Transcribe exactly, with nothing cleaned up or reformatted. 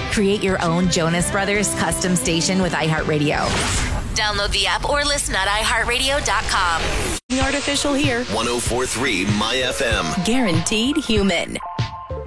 Create your own Jonas Brothers custom station with iHeartRadio. Download the app or listen at i heart radio dot com. Artificial here. one oh four point three My F M. Guaranteed human.